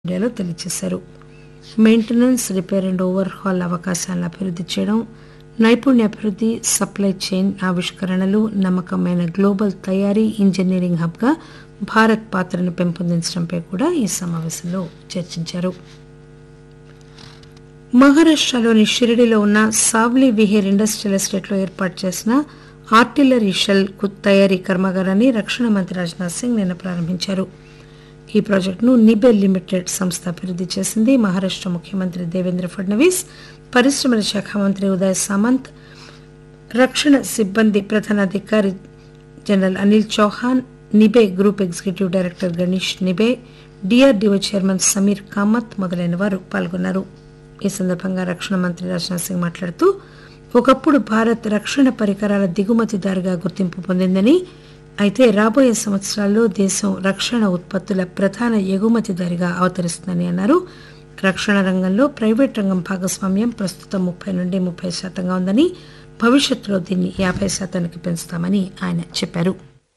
మీడియాలో తెలియజేశారు. Maintenance, repair and over hall అవకాశాలను అభివృద్ధి చేయడం, నైపుణ్యాభివృద్ధి, సప్లై చైన్ ఆవిష్కరణలు, నమ్మకమైన గ్లోబల్ తయారీ ఇంజనీరింగ్ హబ్గా భారత్ పాత్రను పెంపొందించడంపై కూడా ఈ సమావేశంలో చర్చించారు. మహారాష్టలోని షిరిడిలో ఉన్న సావ్లీ విహేర్ ఇండస్ట్రియల్ ఎస్టేట్లో ఏర్పాటు చేసిన ఆర్టిలరీ షెల్ తయారీ కర్మాగారాన్ని రక్షణ మంత్రి రాజ్నాథ్ సింగ్ నిన్న ప్రారంభించారు. ఈ ప్రాజెక్టును నిబెల్ లిమిటెడ్ సంస్థ అభివృద్ధి చేసింది. మహారాష్ట ముఖ్యమంత్రి దేవేంద్ర ఫడ్నవీస్, పరిశ్రమల శాఖ మంత్రి ఉదయ్ సామంత్, రక్షణ సిబ్బంది ప్రధానాధికారి general Anil Chauhan, Nibe group executive director Ganesh Nibe, DRDO chairman Sameer Kamath మొదలైన వారు పాల్గొన్నారు. ఈ సందర్భంగా రక్షణ మంత్రి రాజ్నాథ్ సింగ్ మాట్లాడుతూ, ఒకప్పుడు భారత్ రక్షణ పరికరాల దిగుమతిదారుగా గుర్తింపు పొందిందని, అయితే రాబోయే సంవత్సరాల్లో దేశం రక్షణ ఉత్పత్తుల ప్రధాన ఎగుమతిదారిగా అవతరిస్తుందని అన్నారు. రక్షణ రంగంలో ప్రైవేట్ రంగం భాగస్వామ్యం ప్రస్తుతం 30-30% ఉందని, భవిష్యత్తులో దీన్ని 50% పెంచుతామని ఆయన చెప్పారు.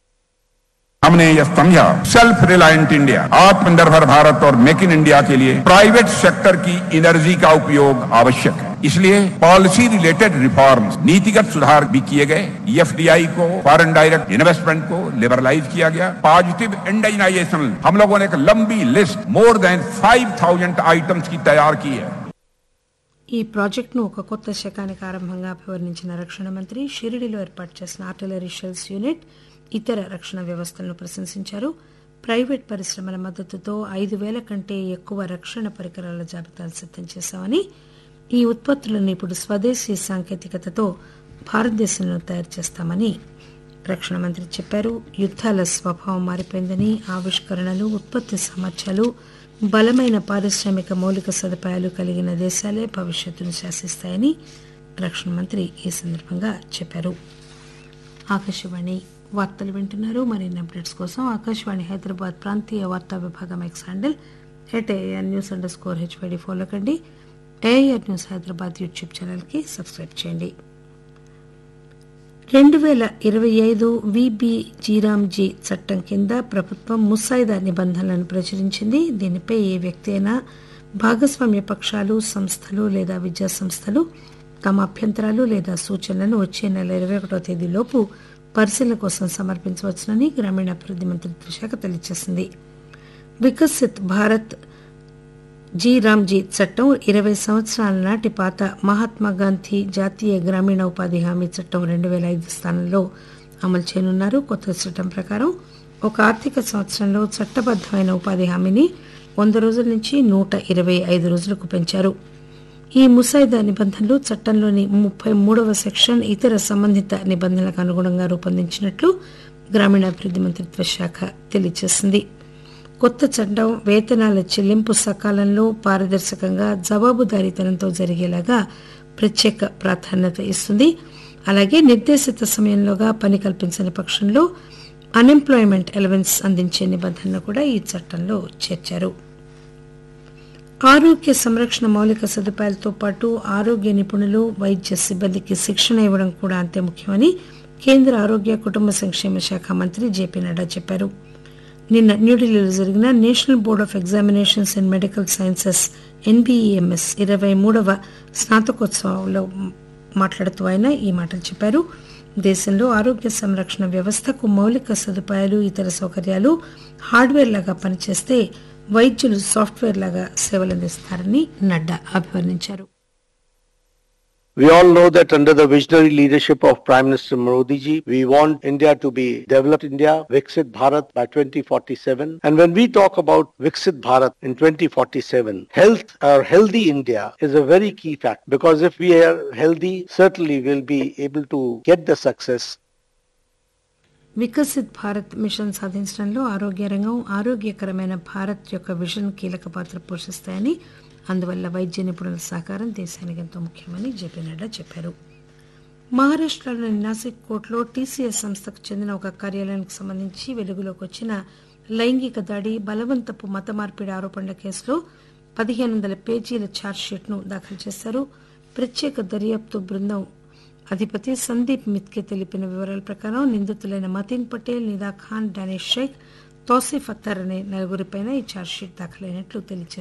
हमने यह समझा सेल्फ रिलायंट इंडिया, आत्मनिर्भर भारत और मेक इन इंडिया के लिए प्राइवेट सेक्टर की एनर्जी का उपयोग आवश्यक है. इसलिए पॉलिसी रिलेटेड रिफॉर्म्स, नीतिगत सुधार भी किए गए. एफडीआई को, फॉरेन डायरेक्ट इन्वेस्टमेंट को लिबरलाइज किया गया. पॉजिटिव इंडाइनाइजेशन, हम लोगों ने एक लंबी लिस्ट मोर देन 5000 आइटम्स की तैयार की है. ఈ ప్రాజెక్టును ఒక కొత్త శకానికి ఆరంభంగా అభివర్ణించిన రక్షణ మంత్రి షిరిడిలో ఏర్పాటు చేసిన ఆర్టిలరీ షెల్స్ యూనిట్, ఇతర రక్షణ వ్యవస్థలను ప్రశంసించారు. ప్రైవేట్ పరిశ్రమల మద్దతుతో 5,000 కంటే ఎక్కువ రక్షణ పరికరాల జాబితాను సిద్దం చేశామని, ఈ ఉత్పత్తులను ఇప్పుడు స్వదేశీ సాంకేతికతతో భారతదేశంలో తయారు చేస్తామని రక్షణ మంత్రి చెప్పారు. యుద్దాల స్వభావం మారిపోయిందని, ఆవిష్కరణలు, ఉత్పత్తి సామర్థ్యాలు, బలమైన పారిశ్రామిక మౌలిక సదుపాయాలు కలిగిన దేశాలే భవిష్యత్తును శాసిస్తాయని రక్షణ మంత్రి ఈ సందర్భంగా చెప్పారు. ఆకాశవాణి వార్తలు వింటున్నారు. మరిన్ని అప్డేట్స్ కోసం ఆకాశవాణి హైదరాబాద్ ప్రాంతీయ వార్తా విభాగం ఎక్స్ హ్యాండిల్ @AIRNews_HYD ఫాలో కండి. ఏఐఆర్ న్యూస్ హైదరాబాద్ యూట్యూబ్ ఛానల్కి సబ్స్క్రైబ్ చేయండి. 2025 VBG-రామ్జీ చట్టం కింద ప్రభుత్వం ముసాయిదా నిబంధనలను ప్రచురించింది. దీనిపై ఏ వ్యక్తి అయినా, భాగస్వామ్య పక్షాలు, సంస్థలు లేదా విద్యా సంస్థలు తమ అభ్యంతరాలు లేదా సూచనలను వచ్చే నెల 21వ తేదీలోపు పరిశీలన కోసం సమర్పించవచ్చునని గ్రామీణాభివృద్ధి మంత్రిత్వ శాఖ తెలియజేసింది. వికసిత్ భారత్ జీ-రామ్జీ చట్టం 20 సంవత్సరాల నాటి పాత మహాత్మాగాంధీ జాతీయ గ్రామీణ ఉపాధి హామీ చట్టం 2005 స్థానంలో అమలు చేయనున్నారు. కొత్త చట్టం ప్రకారం ఒక ఆర్థిక సంవత్సరంలో చట్టబద్దమైన ఉపాధి హామీని 100 రోజుల నుంచి 125 రోజులకు పెంచారు. ఈ ముసాయిదా నిబంధనలు చట్టంలోని 33వ సెక్షన్, ఇతర సంబంధిత నిబంధనలకు అనుగుణంగా రూపొందించినట్లు గ్రామీణాభివృద్ధి మంత్రిత్వ శాఖ తెలియజేసింది. కొత్త చట్టం వేతనాల చెల్లింపు సకాలంలో, పారదర్శకంగా, జవాబుదారీతనంతో జరిగేలాగా ప్రత్యేక ప్రాధాన్యత ఇస్తుంది. అలాగే నిర్దేశిత సమయంలోగా పని కల్పించని పక్షంలో అన్ఎంప్లాయ్మెంట్ అలవెన్స్ అందించే నిబంధనలు కూడా ఈ చట్టంలో చేర్చారు. ఆరోగ్య సంరక్షణ మౌలిక సదుపాయాలతో పాటు ఆరోగ్య నిపుణులు, వైద్య సిబ్బందికి శిక్షణ ఇవ్వడం కూడా అంతే ముఖ్యమని కేంద్ర ఆరోగ్య కుటుంబ సంక్షేమ శాఖ మంత్రి జేపీ నడ్డా చెప్పారు. నిన్న న్యూఢిల్లీలో జరిగిన national board of examinations in medical sciences NBEMS 23వ స్నాతకోత్సవంలో మాట్లాడుతూ ఆయన ఈ మాటలు చెప్పారు. దేశంలో ఆరోగ్య సంరక్షణ వ్యవస్థకు మౌలిక సదుపాయాలు, ఇతర సౌకర్యాలు హార్డ్వేర్ లాగా పనిచేస్తే వైద్యులు సాఫ్ట్వేర్ లాగా సేవలందిస్తారని నడ్డా అభివర్ణించారు. We all know that under the visionary leadership of Prime Minister Modi ji, we want India to be developed India, Viksit Bharat by 2047. And when we talk about Viksit Bharat in 2047, health or healthy India is a very key fact, because if we are healthy, certainly we'll be able to get the success. Viksit Bharat machine సాధించడంలో ఆరోగ్య రంగం, ఆరోగ్యకరమైన భారత్ యొక్క vision కీలక పాత్ర పోషిస్తాయని, అందువల్ల వైద్య నిపుణుల సహకారం దేశానికి ఎంతో ముఖ్యమని జేపీ నడ్డా చెప్పారు. మహారాష్టలోని నాసిక్ కోర్టులో TCS సంస్థకు చెందిన ఒక కార్యాలయానికి సంబంధించి వెలుగులోకి వచ్చిన లైంగిక దాడి, బలవంతపు మత మార్పిడి ఆరోపణల కేసులో 1500 పేజీల ఛార్జ్షీట్ను దాఖలు చేశారు. ప్రత్యేక దర్యాప్తు బృందం అధిపతి సందీప్ మిత్కే తెలిపిన వివరాల ప్రకారం నిందితులైన మతీన్ పటేల్, నిదా ఖాన్, డానిష్ షేక్, తౌసిఫ్ అత్తర్ అనే 4 పైన ఈ ఛార్జ్షీట్ దాఖలైనట్లు తెలియజేశారు.